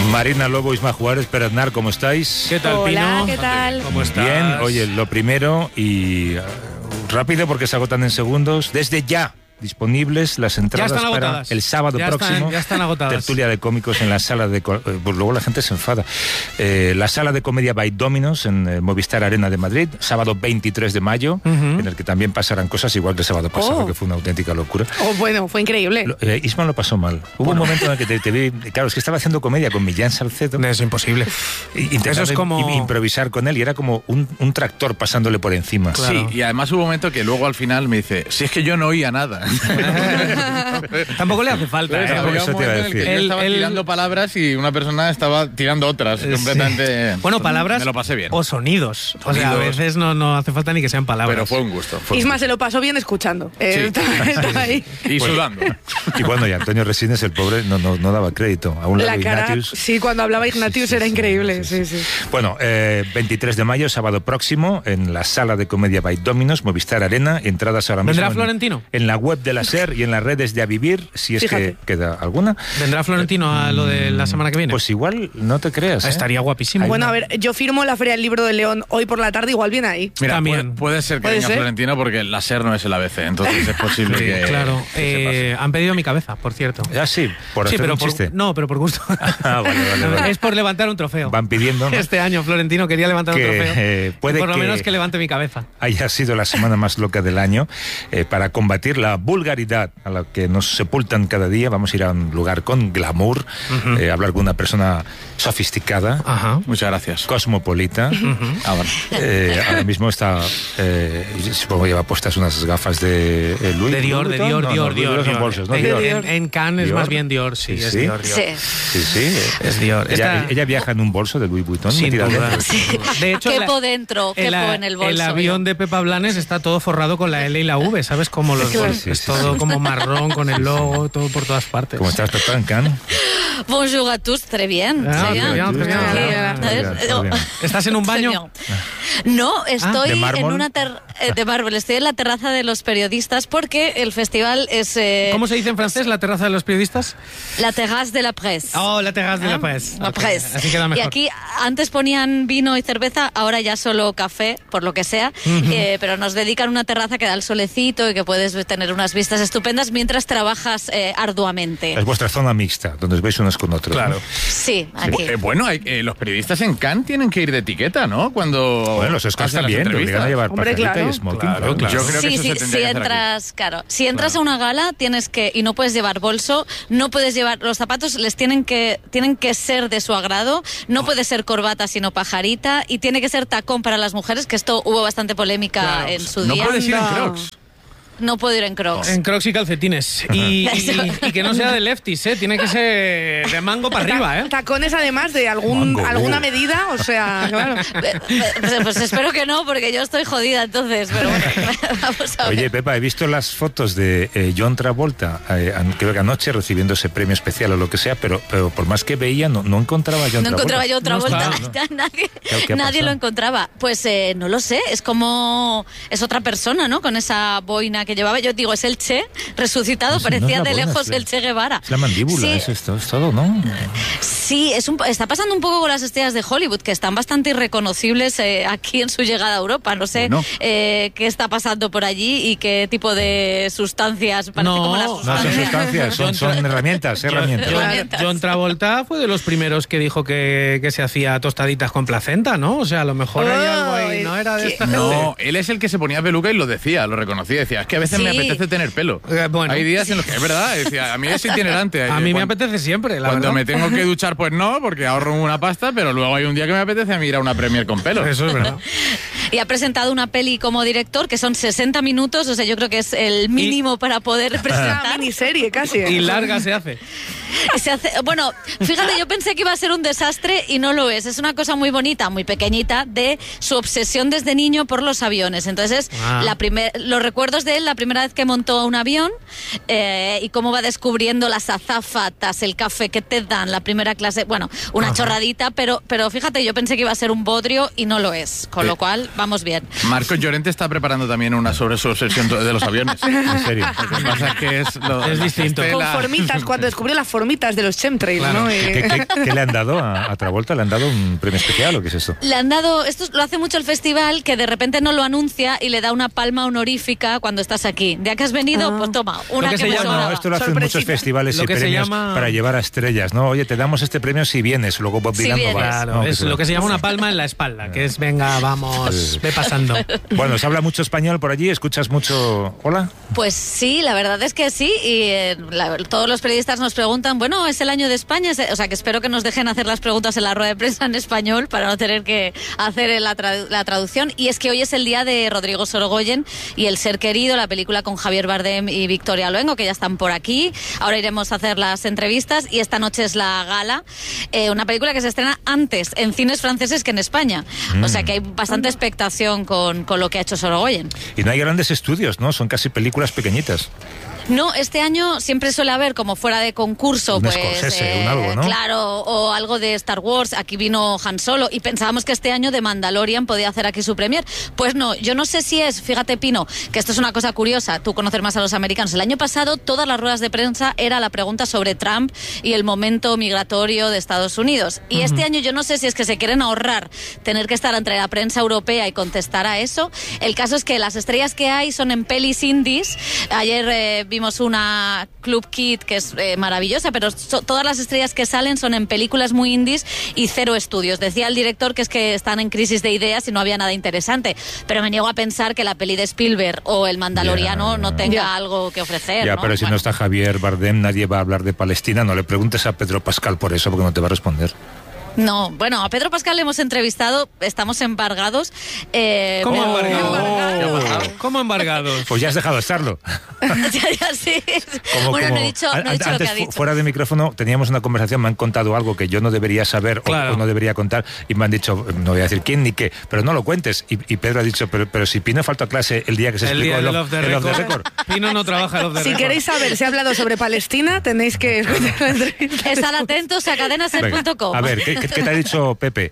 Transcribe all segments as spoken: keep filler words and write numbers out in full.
Marina Lobo, Isma Juárez, Peraznar, ¿cómo estáis? ¿Qué tal, Hola, Pino? ¿qué tal? ¿Cómo estás? Bien, oye, lo primero y uh, rápido porque se agotan en segundos. Desde ya disponibles las entradas están para agotadas. el sábado Ya próximo. están- ya están agotadas. Tertulia de cómicos en la sala de... co- eh, Pues luego la gente se enfada. Eh, la sala de comedia by Dominos en eh, Movistar Arena de Madrid, sábado veintitrés de mayo, Ujú. en el que también pasarán cosas igual que el sábado pasado, Oh. que fue una auténtica locura. Oh, bueno, fue increíble. Lo- eh, Isma lo pasó mal. Hubo un momento en el que te, te vi... Claro, es que estaba haciendo comedia con Millán Salcedo. No, es imposible. Y- intentando Eso es como- im- improvisar con él y era como un, un tractor pasándole por encima. Claro. Sí, y además hubo un momento que luego al final me dice, si es que yo no oía nada. Tampoco le hace falta. Entonces, ¿eh? Tampoco había eso un te iba a momento en el que decir. yo Él- estaba él- tirando palabras y una persona estaba tirando otras, Sí. completamente... Bueno, palabras Me lo pasé bien. o sonidos. O sea, a Sonidos. veces no, no hace falta ni que sean palabras. Pero fue un gusto. Fue un Isma gusto. se lo pasó bien escuchando. Eh, Sí. estaba, estaba ahí. Y sudando. Y bueno, y Antonio Resines, el pobre, no, no, no daba crédito. A un lado La cara, Ignatius. sí, cuando hablaba Ignatius Sí, sí, era sí, increíble. sí, Sí, sí. Bueno, eh, veintitrés de mayo, sábado próximo, en la sala de comedia by Dominos, Movistar Arena, entradas ahora mismo. ¿Vendrá en- Florentino? En, la web de la SER y en las redes de A Vivir, si es Fíjate. que queda alguna. ¿Vendrá Florentino a lo de la semana que viene? Pues igual, no te creas. ¿eh? Estaría guapísimo. Bueno, a ver, yo firmo la Feria del Libro de León hoy por la tarde, igual viene ahí. Mira, También. Puede, puede ser que ¿Puede venga ser? Florentino porque la SER no es el A B C, entonces es posible Sí, que... claro. que Eh, han pedido mi cabeza, por cierto. Ah, sí, por sí, hacer pero un por, chiste. no, pero por gusto. Ah, vale, vale, vale. Es por levantar un trofeo. Van pidiendo, ¿no? Este año Florentino quería levantar Que, un trofeo. eh, puede por lo que- menos que levante mi cabeza. haya sido la semana más loca del año. Eh, para combatir la vulgaridad a la que nos sepultan cada día, vamos a ir a un lugar con glamour, eh, hablar con una persona sofisticada, Ajá. Muchas gracias. cosmopolita. Ahora. Eh, ahora mismo está, eh, supongo que lleva puestas unas gafas de eh, Louis De Dior, de Vuitton. Dior, No, no, Dior, Louis Dior. Vuitton son Dior. bolsos, ¿no? En- Dior. En, en Cannes es Dior. más bien Dior, sí, Sí, es sí. Dior, Dior. Sí. Sí, sí. Es Dior. Ella, Esta- ella viaja en un bolso de Louis Vuitton. Sin metida duda. dentro. Sí. De hecho, Quepo la- dentro, el, quepo en el bolso. el avión yo. de Pepa Blanes está todo forrado con la L y la V, ¿sabes? Como los Claro. bolsos. Sí, Es sí, todo sí. como marrón con el logo, todo por todas partes. ¿Cómo estás, Pepa, en Cannes? Bonjour a tous, très bien. Ah, très bien. très bien, très bien. Très bien. Ah, muy bien, muy bien. ¿Estás en un Très baño? bien. No, estoy ¿De en mármol? una ter- eh, de mármol. Estoy en la terraza de los periodistas porque el festival es eh, ¿Cómo se dice en francés la terraza de los periodistas? la terrasse de la presse. Oh, la terraza de Ah, la presse. La Ok, presse. Así queda mejor. Y aquí antes ponían vino y cerveza, ahora ya solo café, por lo que sea, eh, pero nos dedican una terraza que da el solecito y que puedes tener unas vistas estupendas mientras trabajas eh, arduamente. Es vuestra zona mixta, donde os veis unos con otros. Claro. ¿no? Sí, aquí. Eh, bueno, hay- eh, los periodistas en Cannes tienen que ir de etiqueta, ¿no? Cuando Bueno, los Oscars hacen las también, te obligan a entrevistas. llevar Hombre, pajarita claro. y smoking. Claro, claro. Yo creo que Sí, eso sí, se tendría si que hacer entras, claro, si entras Claro. a una gala tienes que y no puedes llevar bolso, no puedes llevar los zapatos, les tienen que tienen que ser de su agrado, no puede ser corbata sino pajarita y tiene que ser tacón para las mujeres, que esto hubo bastante polémica Claro. en su No día. puedes ir en Anda. Crocs. No puedo ir en Crocs. En Crocs y calcetines. Y, y- y que no sea de lefties, ¿eh? Tiene que ser de mango para arriba, ¿eh? Tacones además de algún, Mango, alguna uh. medida, o sea, claro. Eh, Pues, pues espero que no, porque yo estoy jodida entonces, pero bueno, vamos a ver. Oye, Pepa, he visto las fotos de eh, John Travolta, eh, an- creo que anoche recibiendo ese premio especial o lo que sea, pero, pero por más que veía, no, no encontraba a John No Travolta. encontraba yo otra No vuelta, está, ya nadie, ¿Qué- qué ha nadie pasado? lo encontraba. Pues eh, no lo sé, es como, es otra persona, ¿no? Con esa boina que llevaba, yo digo, es el Che resucitado, No sé, no parecía es la de boina, lejos es la- el Che Guevara. Es la mandíbula, Sí, es, esto, es todo, ¿no? sí, es un, po- está pasando un poco con las estrellas de Hollywood, que están bastante irreconocibles eh, aquí en su llegada a Europa. No sé Bueno. eh, qué está pasando por allí y qué tipo de sustancias, parece No, como las no, No son sustancias. sustancias, son, son herramientas, herramientas. John, Herramientas. John Travolta fue de los primeros que dijo que, que se hacía tostaditas con placenta, ¿no? O sea, a lo mejor hay algo ahí, ¿no? Era de ¿qué? esta No, gente. él es el que se ponía peluca y lo decía, lo reconocía. Decía, es que a veces me Sí. apetece tener pelo. Eh, bueno. Hay días en los que es verdad. Decía, a mí es itinerante. A Eh, mí me cuando- apetece siempre, la Cuando verdad. me tengo que duchar, pues no, porque ahorro una pasta, pero luego hay un día que me apetece a mí ir a una premier con pelo. Eso es verdad. Y ha presentado una peli como director que son sesenta minutos, o sea, yo creo que es el mínimo para poder Una presentar. miniserie casi. ¿eh? Y larga se hace. Se hace, bueno, fíjate, yo pensé que iba a ser un desastre y no lo es. Es una cosa muy bonita, muy pequeñita, de su obsesión desde niño por los aviones. Entonces, Ah. la primer, los recuerdos de él, la primera vez que montó un avión eh, y cómo va descubriendo las azáfatas, el café que te dan, la primera clase clase, bueno, una Ajá. chorradita, pero, pero fíjate, yo pensé que iba a ser un bodrio y no lo es, con eh. lo cual vamos bien. Marcos Llorente está preparando también una sobre su obsesión de los aviones. En serio. Lo que pasa es que es, lo, es distinto. Con formitas, cuando descubrió las formitas de los chemtrails, claro. ¿no? ¿Qué, qué, qué le han dado a, a Travolta? ¿Le han dado un premio especial o qué es eso? Le han dado, esto lo hace mucho el festival, que de repente no lo anuncia y le da una palma honorífica cuando estás aquí. Ya que has venido, ah. pues toma, una que, que se me llama, sobraba. No, esto lo hacen muchos festivales lo y que premios se llama... para llevar a estrellas, ¿no? Oye, te damos este premio si vienes, luego Bob Dylan si no va. Claro, no, es que lo que se llama una palma en la espalda, que es, venga, vamos, ve pasando. Bueno, ¿se habla mucho español por allí? ¿Escuchas mucho? ¿Hola? Pues sí, la verdad es que sí, y eh, la, todos los periodistas nos preguntan, bueno, es el año de España, o sea, que espero que nos dejen hacer las preguntas en la rueda de prensa en español para no tener que hacer la, tradu- la traducción. Y es que hoy es el día de Rodrigo Sorogoyen y El ser querido, la película con Javier Bardem y Victoria Luengo, que ya están por aquí. Ahora iremos a hacer las entrevistas y esta noche es la gala. Eh, una película que se estrena antes en cines franceses que en España. Mm. O sea que hay bastante expectación con, con lo que ha hecho Sorogoyen. Y no hay grandes estudios, ¿no? Son casi películas pequeñitas. No, este año siempre suele haber como fuera de concurso, un pues Scorsese, eh, un algo, ¿no? Claro, o algo de Star Wars. Aquí vino Han Solo y pensábamos que este año de Mandalorian podía hacer aquí su premier. Pues no, yo no sé si es, fíjate Pino, que esto es una cosa curiosa, tú conoces más a los americanos. El año pasado todas las ruedas de prensa era la pregunta sobre Trump y el momento migratorio de Estados Unidos. Y uh-huh. este año yo no sé si es que se quieren ahorrar tener que estar entre la prensa europea y contestar a eso. El caso es que las estrellas que hay son en pelis indies. Ayer eh, vimos una Club Kid que es eh, maravillosa, pero so, todas las estrellas que salen son en películas muy indies y cero estudios. Decía el director que es que están en crisis de ideas y no había nada interesante, pero me niego a pensar que la peli de Spielberg o El Mandaloriano yeah, no tenga yeah. algo que ofrecer. Ya, ¿no? pero si bueno. no está Javier Bardem, nadie va a hablar de Palestina. No le preguntes a Pedro Pascal por eso, porque no te va a responder. No, bueno, a Pedro Pascal le hemos entrevistado, estamos embargados. Eh, ¿Cómo pero... embargados? Oh. ¿Cómo embargados? Pues ya has dejado de estarlo. ya, ya, sí. Como, bueno, como, no he dicho, no he dicho antes, lo que ha dicho. Fuera de micrófono teníamos una conversación, me han contado algo que yo no debería saber claro. o, o no debería contar y me han dicho, no voy a decir quién ni qué, pero no lo cuentes. Y, y Pedro ha dicho, pero, pero si Pino falta a clase el día que se el explicó día el, off, el el off the record. Pino no trabaja el off the si record. Si queréis saber si ha hablado sobre Palestina, tenéis que escuchar la entrevista. Estar atentos a cadena ser punto com. A ver, ¿qué, qué, ¿qué te ha dicho Pepe?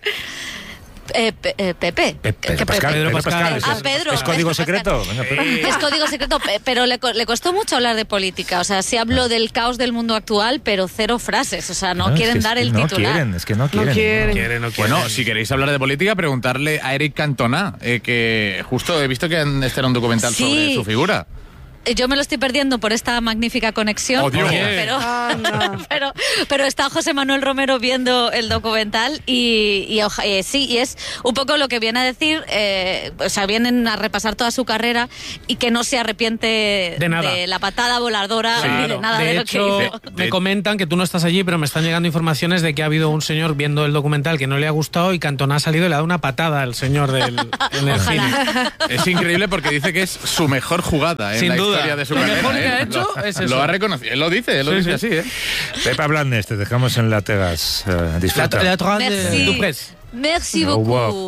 Eh, pe, eh, Pepe. Pe, Pedro Pascal, Pedro Pascal. Pedro Pascal. Ah, Pedro. ¿Es código Pedro secreto? Venga, es código secreto, pero le, le costó mucho hablar de política. O sea, sí habló del caos del mundo actual, pero cero frases. O sea, no, no quieren es que dar el no titular. Quieren, es que no quieren. No quieren. No quieren, no quieren. Bueno, si queréis hablar de política, preguntarle a Eric Cantona, eh, que justo he visto que han estrenado un documental sí. sobre su figura. Yo me lo estoy perdiendo por esta magnífica conexión, oh, Dios. Pero, oh, no. pero, pero está José Manuel Romero viendo el documental y, y eh, sí, y es un poco lo que viene a decir, eh, o sea, vienen a repasar toda su carrera y que no se arrepiente de, nada. de la patada voladora claro. ni de nada de, de lo hecho, que hizo. Me de... comentan que tú no estás allí, pero me están llegando informaciones de que ha habido un señor viendo el documental que no le ha gustado y Cantona ha salido y le ha dado una patada al señor del en el cine. Es increíble porque dice que es su mejor jugada en Sin la duda. historia de su Lo carrera. mejor que ¿eh? ha hecho lo, es eso. Lo ha reconocido, él lo dice, él lo sí, dice sí. así, ¿eh? Pepa Blanes, te dejamos en la Tegas. Uh, disfruta. La, la, la, Merci. du Press. Merci beaucoup. Au revoir.